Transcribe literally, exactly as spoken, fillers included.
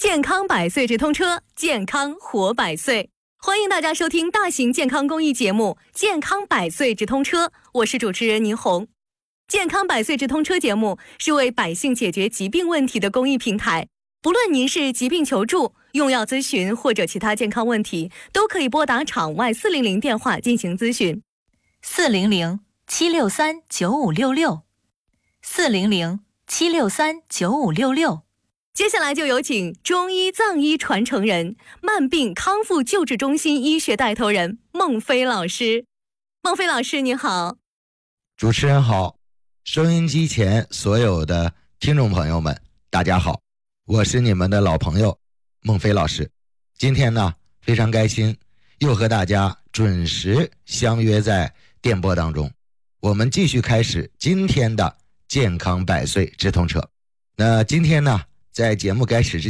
健康百岁直通车，健康活百岁。欢迎大家收听大型健康公益节目《健康百岁直通车》，我是主持人倪虹。健康百岁直通车节目是为百姓解决疾病问题的公益平台，不论您是疾病求助、用药咨询或者其他健康问题，都可以拨打场外四零零电话进行咨询。 四零零七六三九五六六，四零零七六三九五六六。 接下来就有请中医藏医传承人、慢病康复救治中心医学带头人孟飞老师。孟飞老师你好。 主持人好，收音机前所有的听众朋友们大家好，我是你们的老朋友孟飞老师。今天呢非常开心，又和大家准时相约在电波当中，我们继续开始今天的健康百岁直通车。那今天呢在节目开始之